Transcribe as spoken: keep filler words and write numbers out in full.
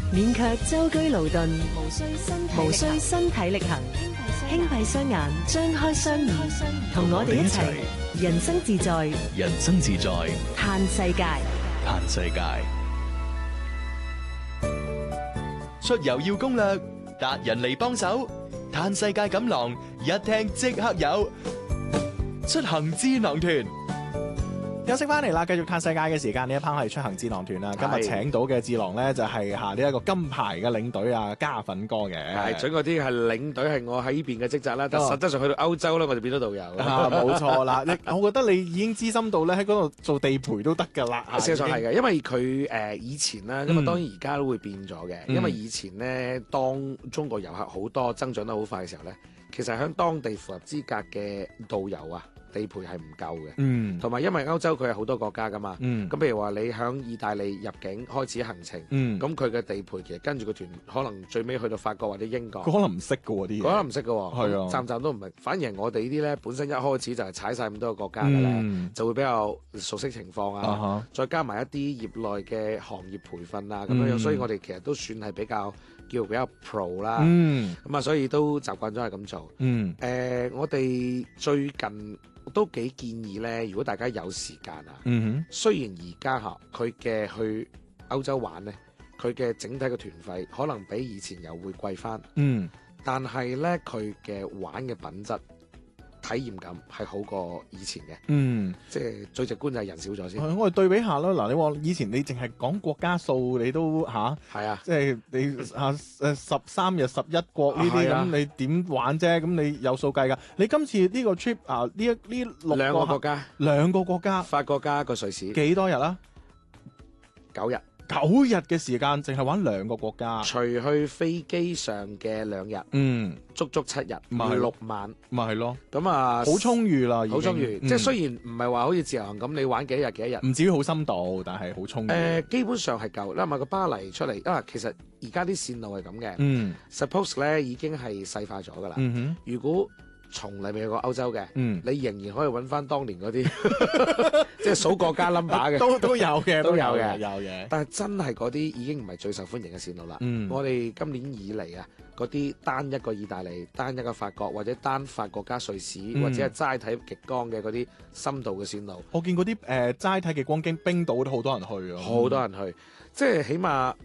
免卻舟車勞頓， 無需身體無需身體力行，輕閉雙眼，張開雙耳，同我哋一齊人生自在， 人生自在， 嘆世界。 嘆世界。 出遊要攻略，達人嚟幫手，嘆世界錦囊一聽即刻有，出行智囊團。 休息翻嚟啦，繼續嘆世界嘅時間，呢一 part 係出行智囊團啦。今日請到嘅智囊咧就係嚇呢一個金牌嘅領隊啊，嘉粉哥嘅。 係準確啲係領隊係我喺呢邊嘅職責啦，但實質上去到歐洲咧，我就變咗導遊。 啊，冇錯啦！你我覺得你已經資深到咧喺嗰度做地陪都得㗎啦。 事實上係嘅，因為佢誒以前啦，咁啊當然而家都會變咗嘅。 嗯、 因為以前咧，當中國遊客好多增長得好快嘅時候咧，其實喺當地符合資格嘅導遊啊。地陪係唔夠嘅，嗯，同埋因為歐洲佢係好多國家噶嘛，嗯，咁譬如話你響意大利入境開始行程，嗯，咁佢嘅地陪其實跟住個團可能最尾去到法國或者英國， 佢可能唔識嘅喎啲嘢， 可能唔識嘅喎， 係啊， 站站都唔明，反而係我哋呢啲咧本身一開始就係踩晒咁多個國家嘅咧，嗯、就會比較熟悉情況啊，uh huh. 再加埋一啲業內嘅行業培訓啊咁樣樣，嗯、所以我哋其實都算係比較叫比較 pro 啦，嗯，咁啊所以都習慣咗係咁做，嗯，誒、呃、我哋最近。都幾建議咧，如果大家有時間啊，嗯、哼雖然而家嚇佢嘅去歐洲玩咧，佢嘅整體嘅團費可能比以前又會貴翻，嗯，但係咧佢嘅玩嘅品質、體驗感係好過以前嘅，嗯，即係最直觀就係人少咗先。 我哋對比下啦，嗱，你話以前你淨係講國家數，你都吓，係啊，即係你啊誒十三日十一國呢啲咁，你點玩啫？咁你有數計㗎。你今次呢個 trip 啊，呢一呢六個兩個國家， 兩個國家， 法國加一個瑞士， 幾多日啊？ 九日。 九日嘅時間，淨係玩兩個國家， 除去飛機上嘅兩日，嗯，足足七日，咪六晚， 咪係咯。 咁啊， 好充裕啦， 好充裕。嗯、即係雖然唔係話好似自由行咁，你玩幾多日幾多日， 唔至於好深度，但係好充裕。誒、 呃，基本上係夠。因為個巴黎出嚟，啊，其實而家啲線路係咁嘅。嗯 ，suppose 咧已經係細化咗噶啦。嗯哼，如果從嚟未去過歐洲嘅，嗯，你仍然可以揾翻當年嗰啲，即係數國家 number 嘅， 都都有嘅， 都有嘅， 有嘅。 但係真係嗰啲已經唔係最受歡迎嘅線路啦。嗯，我哋今年以嚟啊，嗰啲單一個意大利、單一個法國或者單法國加瑞士，嗯、或者係齋睇極光嘅嗰啲深度嘅線路， 我見嗰啲誒齋睇極光經冰島都好多人去啊， 好多人去。即係起碼